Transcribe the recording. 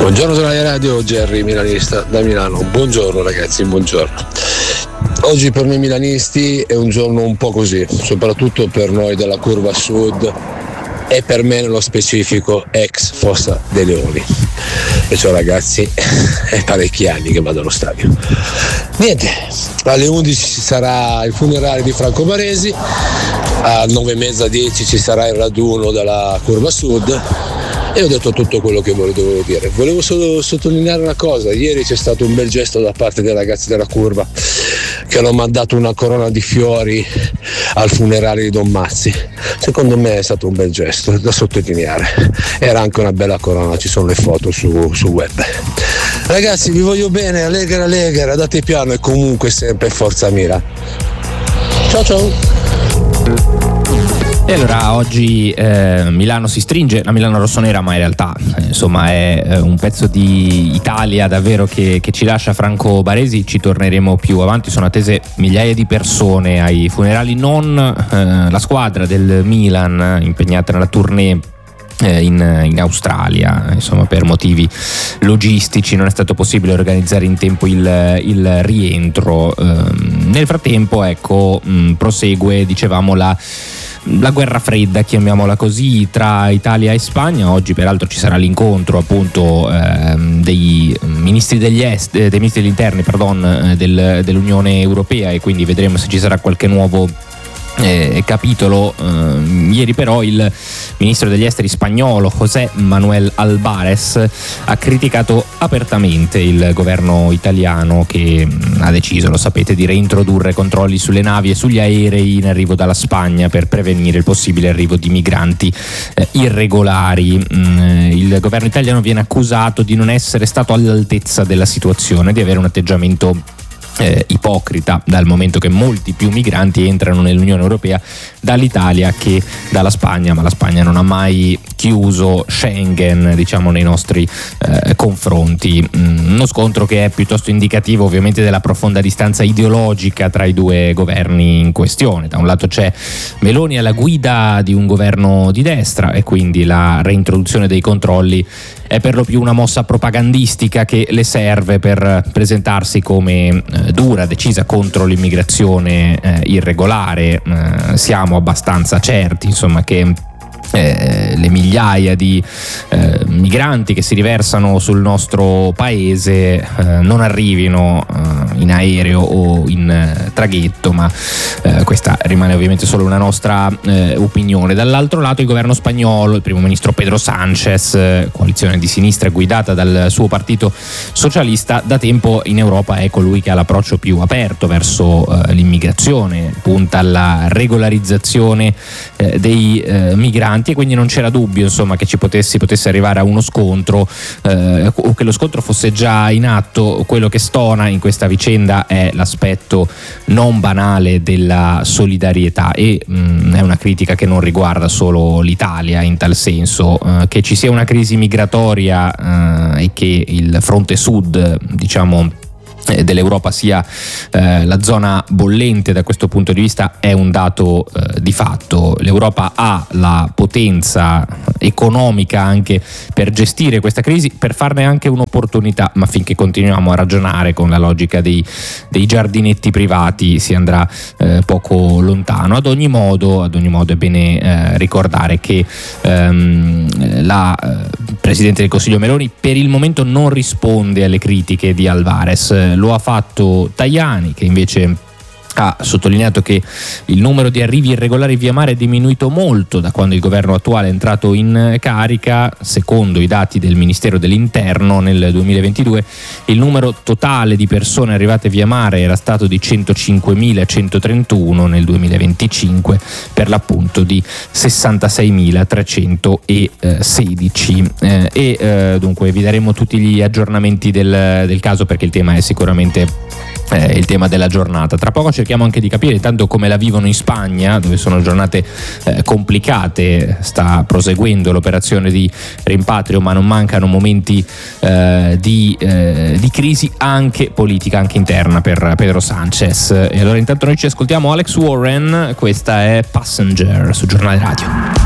Buongiorno sulla radio, Gerry milanista da Milano. Buongiorno ragazzi, buongiorno. Oggi per noi milanisti è un giorno un po' così, soprattutto per noi della curva sud e per me nello specifico ex Fossa dei Leoni. E cioè ragazzi, è parecchi anni che vado allo stadio. Niente, alle 11 ci sarà il funerale di Franco Baresi, a 9:30, 10 ci sarà il raduno della curva sud. E ho detto tutto quello che dovevo dire. Volevo solo sottolineare una cosa: ieri c'è stato un bel gesto da parte dei ragazzi della curva che hanno mandato una corona di fiori al funerale di Don Mazzi. Secondo me è stato un bel gesto da sottolineare. Era anche una bella corona, ci sono le foto sul web. Ragazzi, vi voglio bene, allegra, date piano e comunque sempre forza Mira. Ciao ciao. E allora oggi Milano si stringe, la Milano rossonera, ma in realtà insomma è un pezzo di Italia davvero che ci lascia Franco Baresi. Ci torneremo più avanti, sono attese migliaia di persone ai funerali, non la squadra del Milan impegnata nella tournée in Australia, insomma per motivi logistici non è stato possibile organizzare in tempo il rientro. Nel frattempo prosegue, dicevamo, la guerra fredda, chiamiamola così, tra Italia e Spagna. Oggi peraltro ci sarà l'incontro appunto dei ministri degli dei ministri degli interni dell'Unione Europea, e quindi vedremo se ci sarà qualche nuovo capitolo. Ieri però il ministro degli esteri spagnolo José Manuel Álvarez ha criticato apertamente il governo italiano, che ha deciso, lo sapete, di reintrodurre controlli sulle navi e sugli aerei in arrivo dalla Spagna per prevenire il possibile arrivo di migranti irregolari. Il governo italiano viene accusato di non essere stato all'altezza della situazione, di avere un atteggiamento ipocrita, dal momento che molti più migranti entrano nell'Unione Europea dall'Italia che dalla Spagna, ma la Spagna non ha mai chiuso Schengen, diciamo, nei nostri confronti. Uno scontro che è piuttosto indicativo ovviamente della profonda distanza ideologica tra i due governi in questione. Da un lato c'è Meloni alla guida di un governo di destra, e quindi la reintroduzione dei controlli è per lo più una mossa propagandistica che le serve per presentarsi come dura, decisa contro l'immigrazione irregolare. Siamo abbastanza certi, insomma, che le migliaia di migranti che si riversano sul nostro paese non arrivino in aereo o in traghetto, ma questa rimane ovviamente solo una nostra opinione. Dall'altro lato il governo spagnolo, il primo ministro Pedro Sánchez, coalizione di sinistra guidata dal suo partito socialista, da tempo in Europa è colui che ha l'approccio più aperto verso l'immigrazione, punta alla regolarizzazione dei migranti, e quindi non c'era dubbio, insomma, che si potesse arrivare a uno scontro o che lo scontro fosse già in atto. Quello che stona in questa vicenda è l'aspetto non banale della solidarietà, e è una critica che non riguarda solo l'Italia in tal senso. Che ci sia una crisi migratoria e che il fronte sud, diciamo, dell'Europa sia la zona bollente da questo punto di vista è un dato di fatto. L'Europa ha la potenza economica anche per gestire questa crisi, per farne anche un'opportunità, ma finché continuiamo a ragionare con la logica dei giardinetti privati si andrà poco lontano. Ad ogni modo è bene ricordare che la Presidente del Consiglio Meloni per il momento non risponde alle critiche di Álvarez. Lo ha fatto Tajani, che invece ha sottolineato che il numero di arrivi irregolari via mare è diminuito molto da quando il governo attuale è entrato in carica. Secondo i dati del Ministero dell'Interno, nel 2022 il numero totale di persone arrivate via mare era stato di 105.131, nel 2025 per l'appunto di 66.316. Dunque vi daremo tutti gli aggiornamenti del caso, perché il tema è sicuramente il tema della giornata. Tra poco cerchiamo anche di capire intanto come la vivono in Spagna, dove sono giornate complicate. Sta proseguendo l'operazione di rimpatrio, ma non mancano momenti di crisi anche politica, anche interna per Pedro Sánchez. E allora intanto noi ci ascoltiamo Alex Warren, questa è Passenger su Giornale Radio.